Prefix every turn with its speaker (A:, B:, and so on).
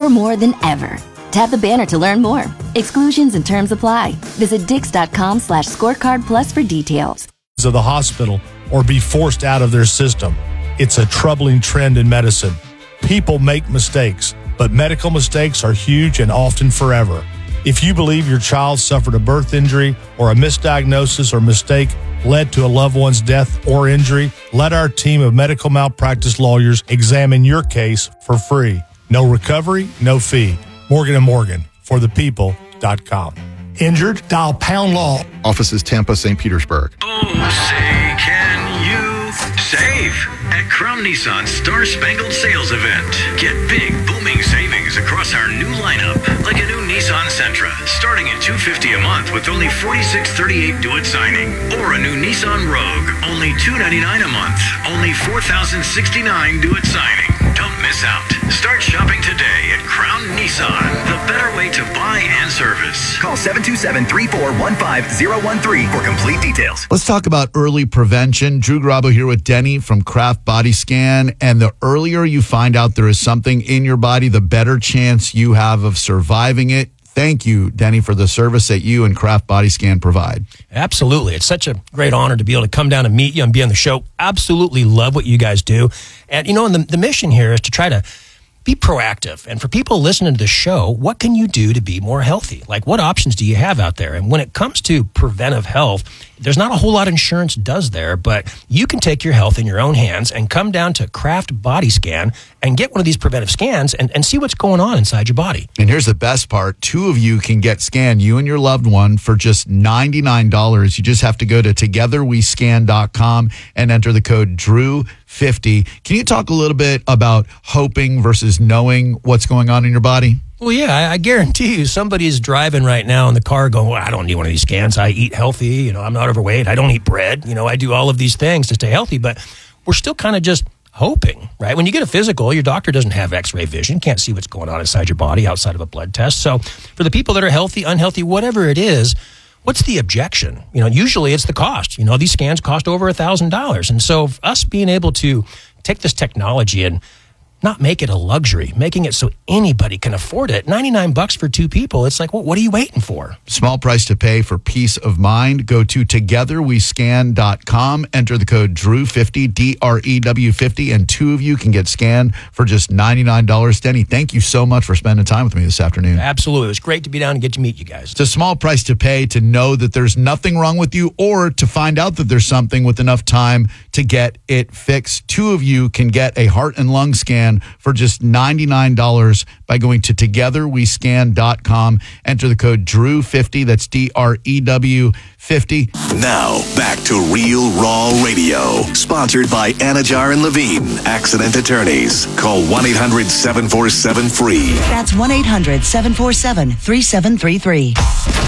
A: for more than ever. Tap the banner to learn more. Exclusions and terms apply. Visit Dix.com/scorecard plus for details.
B: Of the hospital or be forced out of their system. It's a troubling trend in medicine. People make mistakes, but medical mistakes are huge and often forever. If you believe your child suffered a birth injury or a misdiagnosis or mistake led to a loved one's death or injury, let our team of medical malpractice lawyers examine your case for free. No recovery, no fee. Morgan & Morgan, forthepeople.com. Injured? Dial pound law.
C: Offices Tampa, St. Petersburg.
D: Oh, say, can you save at Crown Nissan's Star Spangled Sales Event? Get big, booming savings across our new lineup, like a new Nissan Sentra, starting at $250 a month with only $46.38 due at signing, or a new Nissan Rogue, only $299 a month, only $4,069 due at signing. Don't miss out. Start shopping today at Crown Nissan, the better way to buy and service.
E: Call 727-3415-013 for complete details.
F: Let's talk about early prevention. Drew Garabo here with Denny from Kraft Body Scan. And the earlier you find out there is something in your body, the better chance you have of surviving it. Thank you, Denny, for the service that you and Kraft Body Scan provide.
G: Absolutely. It's such a great honor to be able to come down and meet you and be on the show. Absolutely love what you guys do. And, and the mission here is to try to be proactive. And for people listening to the show, what can you do to be more healthy? Like, what options do you have out there? And when it comes to preventive health, there's not a whole lot insurance does there, but you can take your health in your own hands and come down to Kraft Body Scan and get one of these preventive scans and see what's going on inside your body.
F: And here's the best part. 2 of you can get scanned, you and your loved one, for just $99. You just have to go to togetherwescan.com and enter the code DREW50. Can you talk a little bit about hoping versus knowing what's going on in your body?
G: Well, yeah, I guarantee you somebody's driving right now in the car going, well, I don't need one of these scans. I eat healthy. I'm not overweight. I don't eat bread. I do all of these things to stay healthy. But we're still kind of just hoping, right? When you get a physical, your doctor doesn't have x-ray vision, can't see what's going on inside your body outside of a blood test. So for the people that are healthy, unhealthy, whatever it is, what's the objection? Usually it's the cost. These scans cost over $1,000. And so us being able to take this technology and not make it a luxury, making it so anybody can afford it. $99 for 2 people. It's like, well, what are you waiting for?
F: Small price to pay for peace of mind. Go to togetherwescan.com. Enter the code DREW50, DREW50, and 2 of you can get scanned for just $99. Denny, thank you so much for spending time with me this afternoon.
G: Absolutely. It was great to be down and get to meet you guys.
F: It's a small price to pay to know that there's nothing wrong with you or to find out that there's something with enough time to get it fixed. 2 of you can get a heart and lung scan for just $99 by going to togetherwescan.com. Enter the code DREW50, that's DREW50.
H: Now, back to Real Raw Radio, sponsored by Anajar and Levine, accident attorneys. Call 1-800-747-FREE.
I: That's 1-800-747-3733.